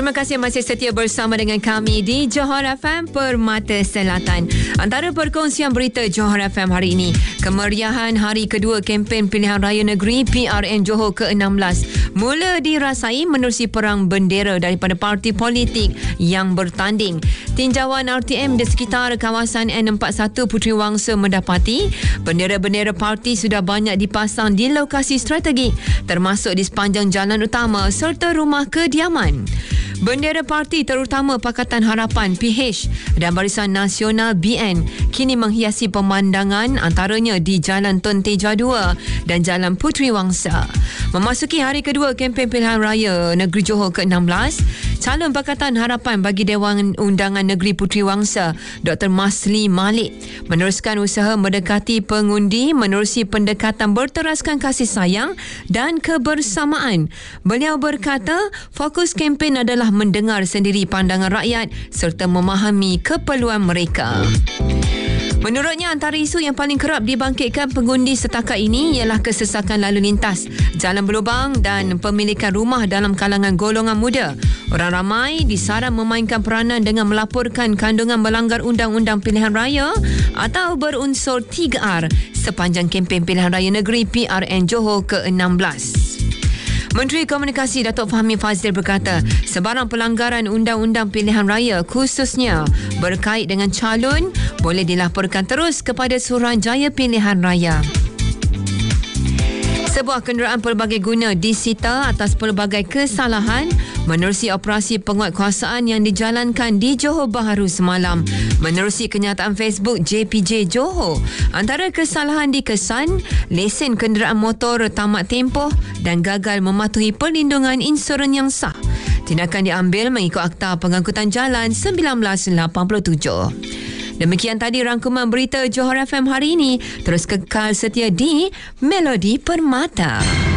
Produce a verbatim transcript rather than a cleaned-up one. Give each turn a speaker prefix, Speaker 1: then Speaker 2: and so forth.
Speaker 1: Terima kasih masih setia bersama dengan kami di Johor F M Permata Selatan. Antara perkongsian berita Johor F M hari ini, kemeriahan hari kedua kempen pilihan raya negeri P R N Johor ke enam belas mula dirasai menerusi perang bendera daripada parti politik yang bertanding. Tinjauan R T M di sekitar kawasan N empat puluh satu Puteri Wangsa mendapati bendera-bendera parti sudah banyak dipasang di lokasi strategik termasuk di sepanjang jalan utama serta rumah kediaman. Bendera parti terutama Pakatan Harapan P H dan Barisan Nasional B N kini menghiasi pemandangan antaranya di Jalan Tun Teja dua dan Jalan Puteri Wangsa. Memasuki hari kedua kempen pilihan raya negeri Johor ke enam belas, calon Pakatan Harapan bagi Dewan Undangan Negeri Puteri Wangsa Doktor Masli Malik meneruskan usaha mendekati pengundi menerusi pendekatan berteraskan kasih sayang dan kebersamaan. Beliau berkata fokus kempen adalah mendengar sendiri pandangan rakyat serta memahami keperluan mereka. Menurutnya, antara isu yang paling kerap dibangkitkan pengundi setakat ini ialah kesesakan lalu lintas, jalan berlubang dan pemilikan rumah dalam kalangan golongan muda. Orang ramai disaran memainkan peranan dengan melaporkan kandungan melanggar undang-undang pilihan raya atau berunsur tiga R sepanjang kempen pilihan raya negeri P R N Johor ke enam belas. Menteri Komunikasi Datuk Fahmi Fadzil berkata, sebarang pelanggaran undang-undang pilihan raya khususnya berkait dengan calon boleh dilaporkan terus kepada Suruhanjaya Pilihan Raya. Sebuah kenderaan pelbagai guna disita atas pelbagai kesalahan menerusi operasi penguatkuasaan yang dijalankan di Johor Bahru semalam. Menerusi kenyataan Facebook J P J Johor, antara kesalahan dikesan lesen kenderaan motor tamat tempoh dan gagal mematuhi perlindungan insurans yang sah. Tindakan diambil mengikut Akta Pengangkutan Jalan seribu sembilan ratus lapan puluh tujuh. Demikian tadi rangkuman berita Johor F M hari ini. Terus kekal setia di Melodi Permata.